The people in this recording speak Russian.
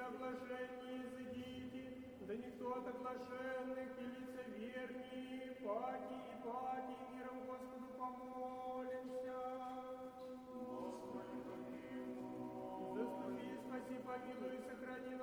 о блаженнии изыдите, да никто от оглашенных и лицеверней, паки и паки, миром Господу помолимся. Господи, помилуй. Заступи, спаси, помилуй, сохрани.